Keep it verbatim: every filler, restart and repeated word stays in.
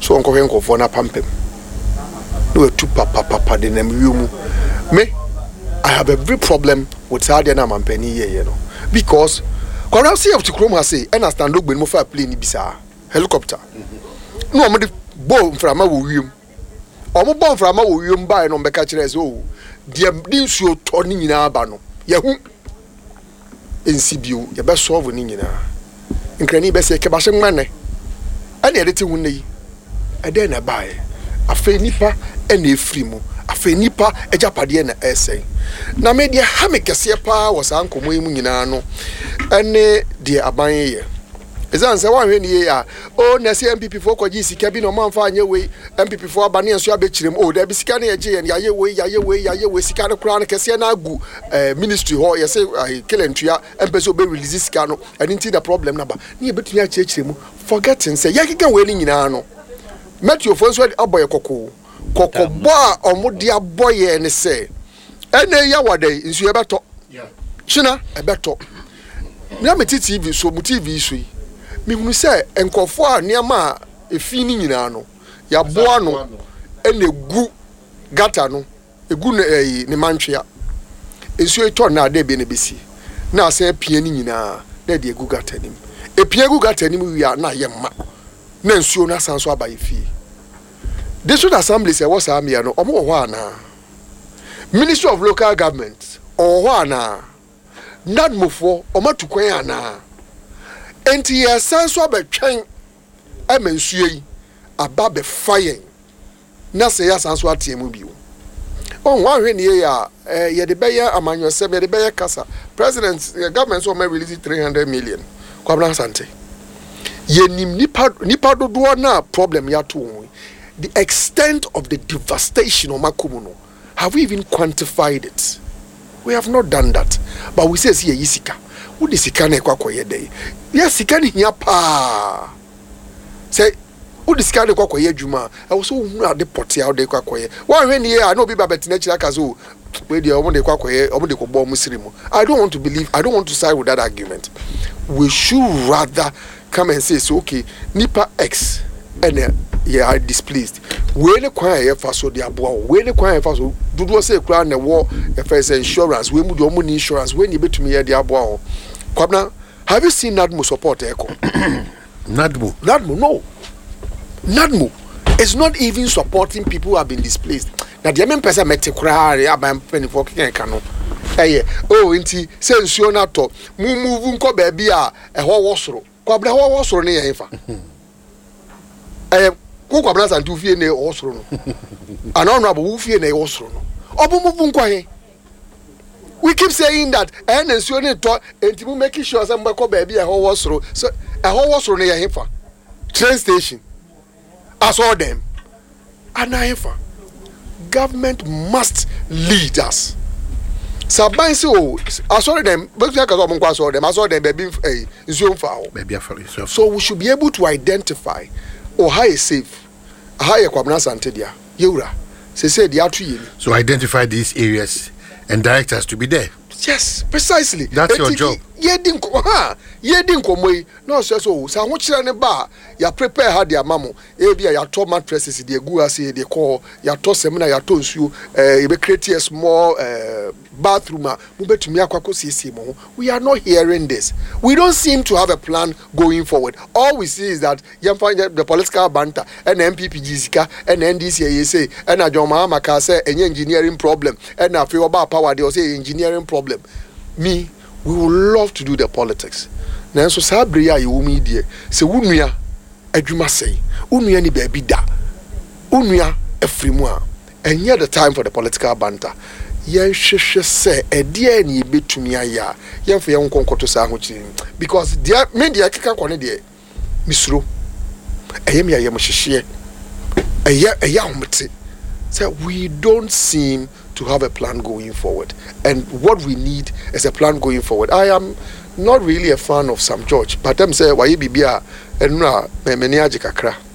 so onko henko for na pampem no etu papa papa de nam wiemu me I have a very problem with Saudi na mampani ye you know because when I see of to chrome say and I stand up when mo fa plane bisa helicopter no am de bomb from wo wiem omo bomb from wo wiem buy no be ka kire say oh de din suo to ni nyina aba no ye hu ensibio ye be solve ni nyina nkrani be say ke ba hye ngane ane ye de ti hu nei e de na bae afa nipa ene efri mu afa nipa ejapade na esen na me de ha me kese pa wo san komo yi mu nyina no ene de aban ye ezan se wan hwe ni ya o na se M P P fo kwaji sika bi no manfa anye we M P P fo abane enso abekirem o da bi sika na ye je ya ye we ya ye we ya ye we sika no kra na kese na agu eh ministry ho ye se kelentua empeso be release sika no eni nti the problem na ba na ye betumi a chekirem forgetting say ya kika we ni nyina no metio fo enso aboye kokko kokko bo a omode aboye ne se ene ya wade nsu ye beto yeah china e beto na me T V so mu T V so yi me hunu se enkofo a niam a efi ni nyina no ya boa no ene gu gata no egu ne ne mantwea ensu eto na ade be ne besi na ase pie ni nyina na de egu gata nim e pie egu gata nim wi a na ye ma na ensu na sanso abaye fi district assembly se was am ya no omo ho ana Ministry of Local Government or ho ana not mofo omatukwan ana enti ya sanso abetwen amensuei aba be fire na se ya sanso atemu biwo on wa hwe ne ya eh ye de beya amanyo se be de beya kasa president government so may release three hundred million kwabna sante ye nim nipa nipa dodo na problem ya to the extent of the devastation of Makumuno. Have we even quantified it? We have not done that. But we say, see, Yisika. What is Sika ne kwa kwa day? Yes, Sika ni hiya pa. Say, what is Sika ne kwa kwa ye juma? I was so at the potty out de kwa kwa ye. One when ye, I know be babet nature kazo. Where the omo de kwa kwa ye, omo de kwa bo muslimu. I don't want to believe, I don't want to side with that argument. We should rather come and say, so okay, Nipa X and uh, yeah, are displeased. We ne kwan ye fa so de aboa we ne kwan ye fa so dudu say kura na wo e fa say insurance we mu de omo insurance we ne betumi ye de aboa ho kwabna. Have you seen Nadmo support Echo? Nadmo Nadmo no Nadmo is not even supporting people who have been displaced. Na de men pesa mete kura ya ban penifo keken kan no eh oh nti say nsuo na to mu move nko ba bia e ho wo soro kwabna ho wo soro ne ye fa eh ko kwabna santu fie ne osoro no ana ono abo fie ne osoro no obomuvu nkwa he. We keep saying that and ensuo ne to entimu make sure say mbeko ba bia ho osoro so e ho osoro ne ye hefa train station as all them ana hefa. Government must lead us. Saban say oh asori them but we kazo nkwa asori them asori them be eh nsuo mfa ho be bia for yourself. So we should be able to identify or how is safe how you kwabna sante dia yewura say say dia to yemi. So identify these areas and direct us to be there. Yes, precisely. That's your job. Ye din ko ha ye din ko moyi no so so sa ho kire ne ba ya prepare ha dia mamo e bia ya to mattresses dia gu ase dia ko ya to semina ya to nsuo eh e be create a small uh, bathroom mu betumi akwako siesie mo. We are not hearing this. We don't seem to have a plan going forward. All we see is that you find the political banter and M P P Jisika and N D C A say and Ajoma Maka say any engineering problem and na fe oba power they say engineering problem. Me we would love to do the politics. Na so sabre ya you me die. Se wunua adwuma sei. Unua ni baby da. Unua afrimu a. Enye the time for the political banter. Yen hwehwe se ede ni betumi aya. Yen fe yen konkoto sa ho kiri. Because dia me dia keka kone die. Misro. Eye me aye mo hwehwe. Eye eye ahomte. So we don't seem to have a plan going forward, and what we need is a plan going forward. I am not really a fan of Sam George, but I'm saying why bibia and na me me ni kakra.